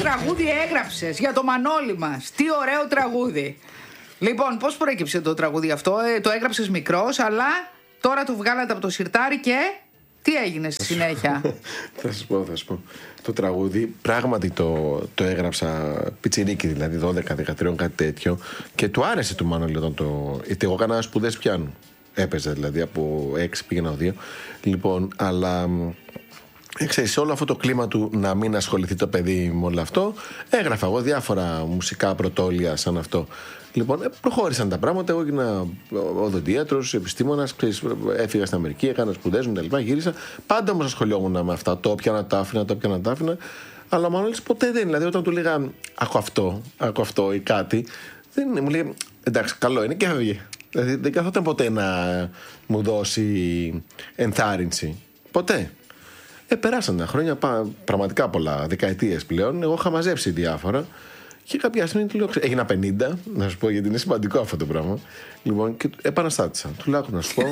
τραγούδι έγραψες για το Μανώλη μας. Τι ωραίο τραγούδι. Λοιπόν, πώς προέκυψε το τραγούδι αυτό? Το έγραψες μικρός, αλλά τώρα το βγάλατε από το σιρτάρι και τι έγινε στη συνέχεια? Θα σου πω. Το τραγούδι πράγματι το έγραψα πιτσιρίκι, δηλαδή 12-13, κάτι τέτοιο, και του άρεσε του Μανώλη όταν το. Γιατί εγώ έκανα σπουδές πιάνου. Έπαιζε δηλαδή από 6 πήγαινα 2. Λοιπόν, αλλά. Ξέρεις, σε όλο αυτό το κλίμα του να μην ασχοληθεί το παιδί με όλο αυτό, έγραφα εγώ διάφορα μουσικά πρωτόλια σαν αυτό. Λοιπόν, προχώρησαν τα πράγματα. Εγώ έγινα οδοντίατρος, επιστήμονας, έφυγα στην Αμερική, έκανα σπουδές μου κτλ. Γύρισα. Πάντα όμως ασχολιόμουν με αυτά. Το έπιανα, τα άφηνα. Αλλά ο Μανώλης ποτέ δεν. Δηλαδή, όταν του λέγα άκου αυτό ή κάτι, δεν μου λέει εντάξει, καλό είναι και έφευγε. Δηλαδή, δεν καθόταν ποτέ να μου δώσει ενθάρρυνση. Ποτέ. Περάσαν τα χρόνια, πραγματικά πολλά, δεκαετίες πλέον. Εγώ είχα μαζέψει διάφορα και κάποια στιγμή του λέω: έγινα 50, να σου πω, γιατί είναι σημαντικό αυτό το πράγμα. Λοιπόν, και επαναστάτησα. Του λέω: άκου να σου πω.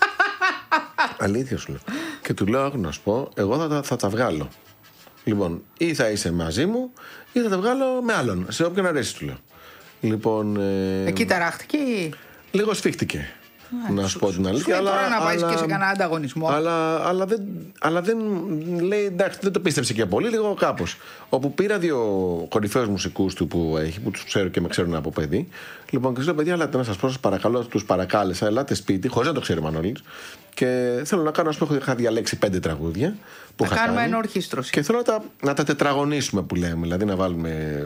Αλήθεια σου λέω. Και του λέω: άκου να σου πω, εγώ θα τα βγάλω. Λοιπόν, ή θα είσαι μαζί μου, ή θα τα βγάλω με άλλον. Σε όποιον αρέσει, του λέω. Λοιπόν. Εκεί ταράχτηκε. Λίγο σφίχτηκε. Να σου πω την αλήθεια. Τώρα να πάει και σε κανένα ανταγωνισμό. Αλλά δεν λέει, εντάξει, δεν το πίστεψε και πολύ, λίγο κάπως. Όπου πήρα 2 κορυφαίους μουσικούς του που έχει, που τους ξέρω και με ξέρουν από παιδί. Λοιπόν, και σου λέω: παιδιά, ελάτε να σας πω, σας παρακαλώ, τους παρακάλεσα, ελάτε σπίτι, χωρίς να το ξέρει ο Μανώλης. Και θέλω να κάνω, ας πούμε, είχα διαλέξει 5 τραγούδια. Να κάνουμε ενορχήστρωση. Και θέλω να τα τετραγωνίσουμε που λέμε. Δηλαδή να βάλουμε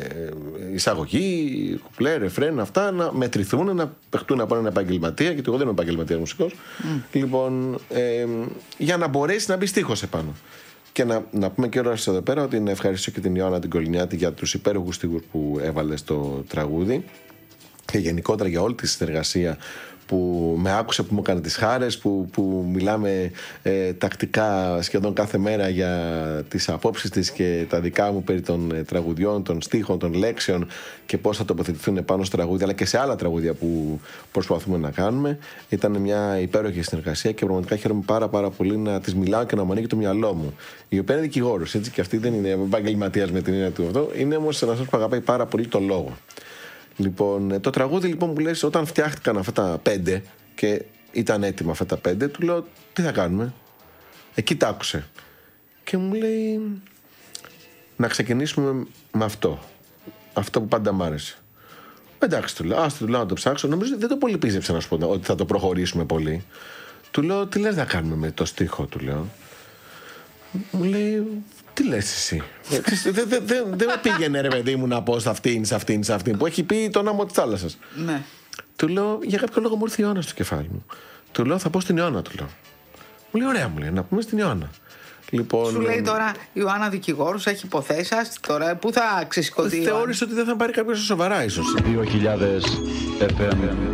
εισαγωγή, κουπλέ, ρεφρέν, αυτά να μετρηθούν, να παιχτούν από έναν επαγγελματία, γιατί εγώ δεν είμαι επαγγελματίας μουσικός. Λοιπόν, για να μπορέσει να μπει στίχος επάνω. Και να πούμε και ώρα εδώ πέρα ότι να ευχαριστήσω και την Ιωάννα την Κολυνιάτη για τους υπέροχους στίχους που έβαλε στο τραγούδι και γενικότερα για όλη τη συνεργασία που με άκουσε, που μου έκανε τις χάρες, που μιλάμε τακτικά σχεδόν κάθε μέρα για τις απόψεις της και τα δικά μου περί των τραγουδιών, των στίχων, των λέξεων και πώς θα τοποθετηθούν πάνω στο τραγούδι, αλλά και σε άλλα τραγούδια που προσπαθούμε να κάνουμε. Ήταν μια υπέροχη συνεργασία και πραγματικά χαίρομαι πάρα πολύ να της μιλάω και να μου ανοίγει το μυαλό μου. Η οποία είναι δικηγόρος, έτσι, και αυτή δεν είναι επαγγελματίας με την έννοια του αυτό, είναι όμως ένας που αγαπάει πάρα πολύ το λόγο. Λοιπόν, το τραγούδι λοιπόν που λες, όταν φτιάχτηκαν αυτά τα 5 και ήταν έτοιμα αυτά τα 5, του λέω: τι θα κάνουμε? Εκεί τα άκουσε και μου λέει: να ξεκινήσουμε με αυτό που πάντα μ' άρεσε. Εντάξει, του λέω, να το ψάξω. Νομίζω δεν το πολύ πίστεψε, να σου πω, ότι θα το προχωρήσουμε πολύ. Του λέω: τι λες να κάνουμε με το στίχο? Του λέω. Μου λέει: τι λες εσύ? Δεν με πήγαινε, ρε παιδί μου, να πω σε αυτήν που έχει πει τον άμμο της θάλασσας. Ναι. Του λέω: για κάποιο λόγο μου ήρθε η Ιωάννα στο κεφάλι μου. Του λέω: θα πω στην Ιωάννα, του λέω. Μου λέει: ωραία, μου λέει, να πούμε στην Ιωάννα. Λοιπόν, σου λέει τώρα η Ιωάννα δικηγόρος, έχει υποθέσει, τώρα πού θα ξεσηκωθεί? Θεώρησε ότι δεν θα πάρει κάποιος σοβαρά, ίσως. 2000 FM.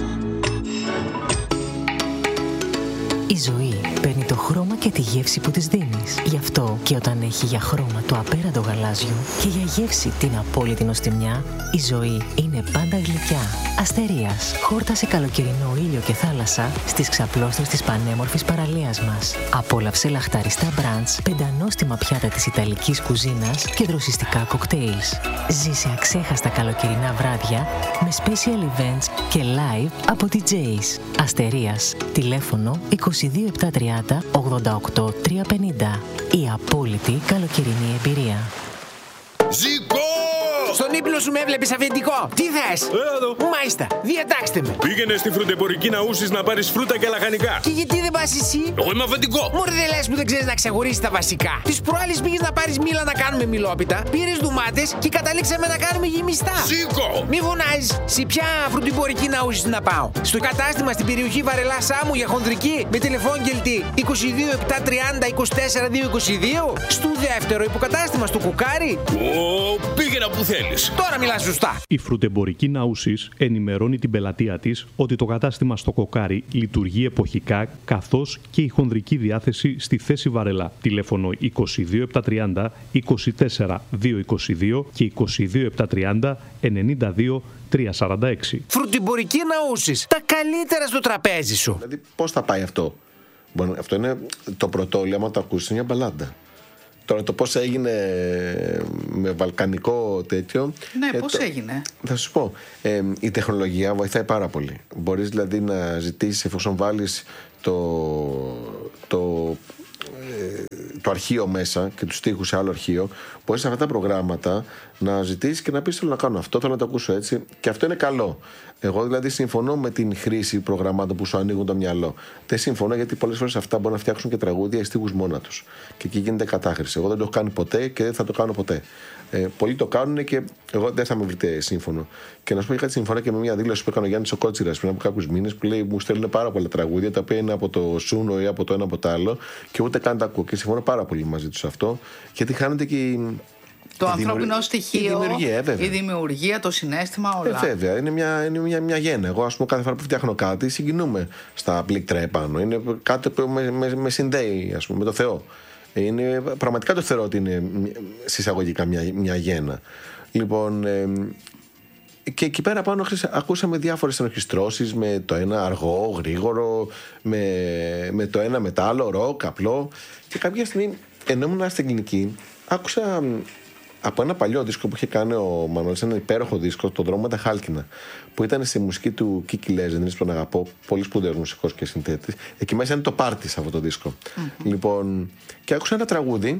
Η ζωή παίρνει το χρώμα και τη γεύση που της δίνεις. Γι' αυτό και όταν έχει για χρώμα το απέραντο γαλάζιο και για γεύση την απόλυτη νοστιμιά, η ζωή είναι πάντα γλυκιά. Αστερίας, χόρτασε καλοκαιρινό ήλιο και θάλασσα στις ξαπλώστρες της πανέμορφης παραλίας μας. Απόλαυσε λαχταριστά μπραντς, πεντανόστιμα πιάτα της ιταλικής κουζίνας και δροσιστικά κοκτέιλς. Ζήσε αξέχαστα καλοκαιρινά βράδια με special events και live από DJs. Αστερίας, τηλέφωνο 22730 88 350. Η απόλυτη καλοκαιρινή εμπειρία. Ζήκω! Στον ύπνο σου με έβλεπες αφεντικό. Τι θες? Εδώ. Μάλιστα, διατάξτε με. Πήγαινε στη φρουτεμπορική Ναούσης να πάρεις φρούτα και λαχανικά. Και γιατί δεν πας εσύ? Εγώ είμαι αφεντικό. Μωρέ, δεν λες που δεν ξέρεις να ξεχωρίσεις τα βασικά. Τις προάλλες πήγες να πάρεις μήλα να κάνουμε μιλόπιτα, πήρες ντουμάτες και καταλήξαμε να κάνουμε γεμιστά. Ζήκω! Μη φωνάζεις. Σε ποια φρουτεμπορική Ναούσης να πάω? Στο κατάστημα στην περιοχή Βαρελά Σάμου για χονδρική με τηλεφώνγελτη 22 730 24 222. Στο δεύτερο υποκατάστημα στο Κοκάρι. Πήγαινα που θέλεις. Τώρα μιλάς σωστά. Η φρουτεμπορική Ναούσης ενημερώνει την πελατεία της ότι το κατάστημα στο Κοκάρι λειτουργεί εποχικά, καθώς και η χονδρική διάθεση στη θέση Βαρελά. Τηλέφωνο 22 730 24 222 και 22 730 92 346. Φρουτεμπορική Ναούσης. Τα καλύτερα στο τραπέζι σου. Δηλαδή, πώς θα πάει αυτό? Αυτό είναι το πρωτόλιο, άμα το ακούσεις, είναι μια μπαλάντα. Τώρα το πώς έγινε με βαλκανικό τέτοιο. Ναι, πώς έγινε. Θα σου πω. Η τεχνολογία βοηθάει πάρα πολύ. Μπορείς δηλαδή να ζητήσεις, εφόσον βάλεις το αρχείο μέσα και τους στίχους σε άλλο αρχείο, μπορείς σε αυτά τα προγράμματα να ζητήσεις και να πεις θέλω να κάνω αυτό, θέλω να το ακούσω έτσι, και αυτό είναι καλό. Εγώ δηλαδή συμφωνώ με την χρήση προγραμμάτων που σου ανοίγουν το μυαλό. Δεν συμφωνώ γιατί πολλές φορές αυτά μπορούν να φτιάξουν και τραγούδια ή στίχους μόνα τους. Και εκεί γίνεται κατάχρηση. Εγώ δεν το έχω κάνει ποτέ και δεν θα το κάνω ποτέ. Πολλοί το κάνουν και εγώ δεν θα με βρείτε σύμφωνο. Και να σου πω, είχα συμφωνώ και με μια δήλωση που έκανε ο Γιάννης ο Κότσιρας πριν από κάποιους μήνες που λέει: μου στέλνουν πάρα πολλά τραγούδια τα οποία είναι από το Σούνο ή από το ένα από το άλλο και ούτε καν τα ακούω. Και συμφωνώ πάρα πολύ μαζί του σε αυτό, γιατί χάνεται και το ανθρώπινο στοιχείο, η δημιουργία, το συναίσθημα, όλα. Βέβαια, είναι μια γέννα. Εγώ, ας πούμε, κάθε φορά που φτιάχνω κάτι, συγκινούμε στα πλήκτρα επάνω. Είναι κάτι που με συνδέει, ας πούμε, με το Θεό. Είναι, πραγματικά το θεωρώ ότι είναι συσσαγωγικά μια γέννα. Λοιπόν, και εκεί πέρα πάνω ακούσαμε διάφορες ενορχιστρώσεις με το ένα αργό, γρήγορο, με το ένα μετά άλλο, ροκ, απλό. Και κάποια στιγμή, ενώ ήμουν στην κλινική, άκουσα από ένα παλιό δίσκο που είχε κάνει ο Μανώλης, ένα υπέροχο δίσκο, Το δρόμο με τα χάλκινα, που ήταν στη μουσική του Κίκι Λέζενδρης, που τον αγαπώ, πολύ σπουδαίος μουσικός και συνθέτης. Εκεί μέσα είναι το πάρτι σε αυτό το δίσκο. Λοιπόν, και άκουσα ένα τραγούδι,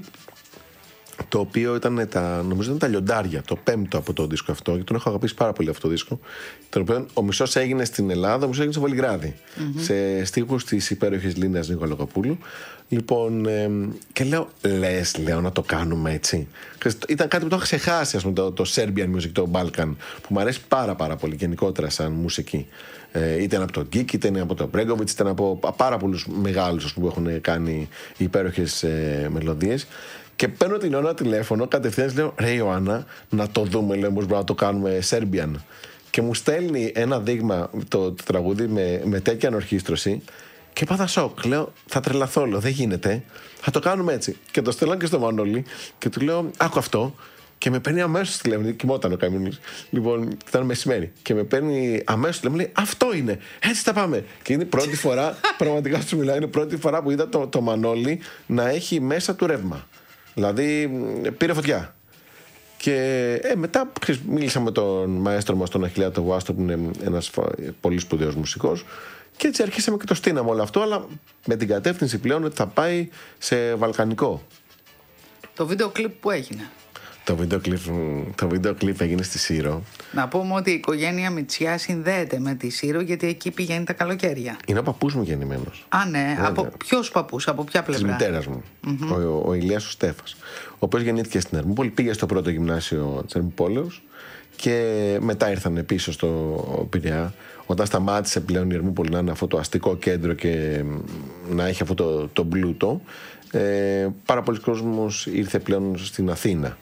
το οποίο ήταν νομίζω ήταν τα Λιοντάρια, το 5ο από το δίσκο αυτό, και τον έχω αγαπήσει πάρα πολύ αυτό το δίσκο. Τον οποίο ο μισός έγινε στην Ελλάδα, ο μισός έγινε στο Βελιγράδι, σε στίχους της υπέροχης Λίνας Νικολακοπούλου. Λοιπόν, και λέω να το κάνουμε έτσι. Ήταν κάτι που το είχα ξεχάσει, ας πούμε, το Serbian Music, το Balkan, που μου αρέσει πάρα πολύ γενικότερα σαν μουσική. Είτε από τον Γκίκ, είτε από τον Μπρέγκοβιτς, είτε από πάρα πολλούς μεγάλους που έχουν κάνει υπέροχες μελωδίες. Και παίρνω την Ιωάννα τηλέφωνο, κατευθείαν λέω: ρε Ιωάννα, να το δούμε, λέω, πώς μπορούμε να το κάνουμε Serbian. Και μου στέλνει ένα δείγμα το τραγούδι με τέτοια ανορχήστρωση. Και πάθα σοκ. Λέω: θα τρελαθώ, λέω, δεν γίνεται. Θα το κάνουμε έτσι. Και το στέλνω και στο Μανώλη και του λέω: άκου αυτό. Και με παίρνει αμέσως τηλέφωνο. Κοιμόταν ο Καμίνος. Λοιπόν, ήταν μεσημέρι. Και με παίρνει αμέσως τηλέφωνο. Λέει: αυτό είναι. Έτσι θα πάμε. Και είναι η πρώτη φορά, πραγματικά σου μιλάω, είναι η πρώτη φορά που είδα το Μανώλη να έχει μέσα του ρεύμα. Δηλαδή πήρε φωτιά. Και μετά μίλησα με τον μαέστρο μας, τον Αχιλλέα τον Βάστο, που είναι ένας πολύ σπουδαίος μουσικός. Και έτσι αρχίσαμε και το στείναμε όλο αυτό, αλλά με την κατεύθυνση πλέον ότι θα πάει σε βαλκανικό. Το βίντεο κλιπ που έγινε. Το βίντεο κλιπ έγινε στη Σύρο. Να πούμε ότι η οικογένεια Μητσιά συνδέεται με τη Σύρο, γιατί εκεί πηγαίνει τα καλοκαίρια. Είναι ο παππούς μου γεννημένος. Α, ναι. Από ποιος παππούς, από ποια πλευρά? Της μητέρας μου. Ο Ηλίας ο Στέφας. Ο οποίος γεννήθηκε στην Ερμούπολη, πήγε στο πρώτο γυμνάσιο της Ερμουπόλεως και μετά ήρθαν πίσω στο Πειραιά. Όταν σταμάτησε πλέον η Ερμούπολη να είναι αυτό το αστικό κέντρο και να έχει αυτό το πλούτο, πάρα πολλοί κόσμος ήρθε πλέον στην Αθήνα.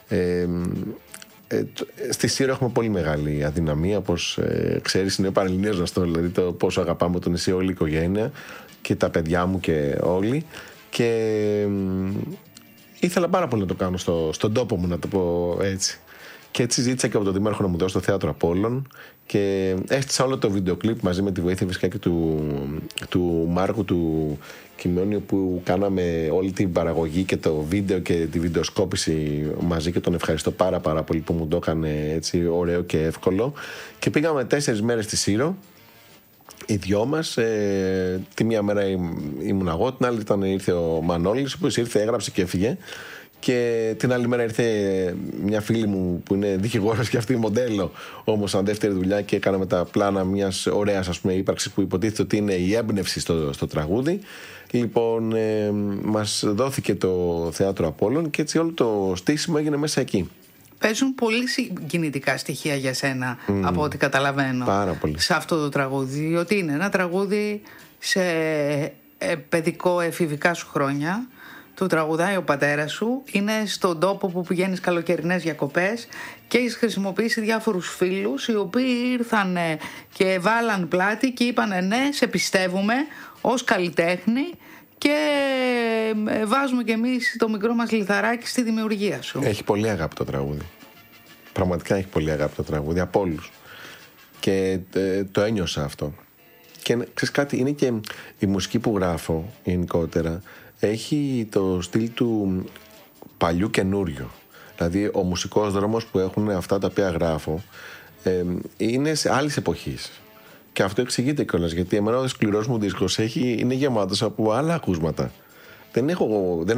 Στη Σύρο έχουμε πολύ μεγάλη αδυναμία, όπως ξέρεις, είναι παραλληλές αυτό, δηλαδή το πόσο αγαπάμε το νησί όλη η οικογένεια και τα παιδιά μου και όλοι, και ήθελα πάρα πολύ να το κάνω στον τόπο μου, να το πω έτσι. Και έτσι ζήτησα και από τον Δήμαρχο να μου δώσει το Θέατρο Απόλλων και έστησα όλο το βίντεο κλιπ μαζί με τη βοήθεια φυσικά και του Μάρκου του Κιμιόνιου, που κάναμε όλη την παραγωγή και το βίντεο και τη βιντεοσκόπηση μαζί, και τον ευχαριστώ πάρα πολύ που μου το έκανε έτσι ωραίο και εύκολο. Και πήγαμε 4 μέρες στη Σύρο, οι δυο μας. Τη μία μέρα ήμουν εγώ, την άλλη ήρθε ο Μανώλης, ο οποίος ήρθε, έγραψε και έφυγε. Και την άλλη μέρα ήρθε μια φίλη μου που είναι δικηγόρος και αυτή μοντέλο, όμως σαν δεύτερη δουλειά, και κάναμε τα πλάνα μιας ωραίας, ας πούμε, ύπαρξης που υποτίθεται ότι είναι η έμπνευση στο τραγούδι. Λοιπόν, μας δόθηκε το Θέατρο Απόλλων και έτσι όλο το στήσιμο έγινε μέσα εκεί. Παίζουν πολύ συγκινητικά στοιχεία για σένα, από ό,τι καταλαβαίνω. Πάρα πολύ. Σε αυτό το τραγούδι, ότι είναι ένα τραγούδι σε παιδικό εφηβικά σου χρόνια. Το τραγουδάει ο πατέρας σου, είναι στον τόπο που πηγαίνεις καλοκαιρινές διακοπές και έχεις χρησιμοποιήσει διάφορους φίλους οι οποίοι ήρθαν και βάλαν πλάτη και είπαν ναι, σε πιστεύουμε ως καλλιτέχνη και βάζουμε κι εμείς το μικρό μας λιθαράκι στη δημιουργία σου. Έχει πολύ αγάπη το τραγούδι. Πραγματικά έχει πολύ αγάπη το τραγούδι από όλους. Και το ένιωσα αυτό. Και ξέρεις κάτι, είναι και η μουσική που γράφω γενικότερα. Έχει το στυλ του παλιού καινούριο. Δηλαδή ο μουσικός δρόμος που έχουν αυτά τα οποία γράφω είναι σε άλλης εποχής. Και αυτό εξηγείται κιόλας, γιατί εμένα ο σκληρός μου δίσκος είναι γεμάτος από άλλα ακούσματα. Δεν